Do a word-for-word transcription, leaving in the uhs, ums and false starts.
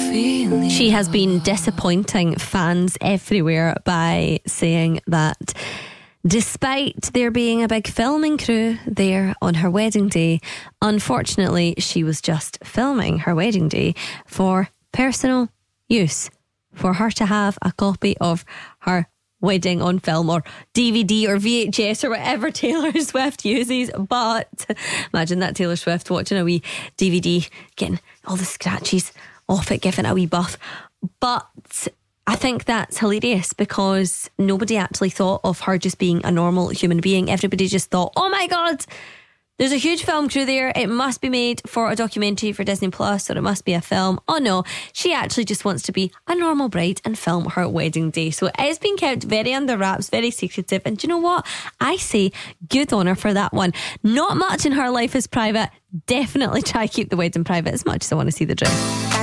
She has been disappointing fans everywhere by saying that despite there being a big filming crew there on her wedding day, unfortunately she was just filming her wedding day for personal use, for her to have a copy of her wedding on film or D V D or V H S or whatever Taylor Swift uses. But imagine that, Taylor Swift watching a wee D V D, getting all the scratches off it, giving it a wee buff. But I think that's hilarious because nobody actually thought of her just being a normal human being. Everybody just thought, oh my God, there's a huge film crew there. It must be made for a documentary for Disney Plus, or it must be a film. Oh no, she actually just wants to be a normal bride and film her wedding day. So it's been kept very under wraps, very secretive. And do you know what? I say good on her for that one. Not much in her life is private. Definitely try to keep the wedding private as much as I want to see the dress.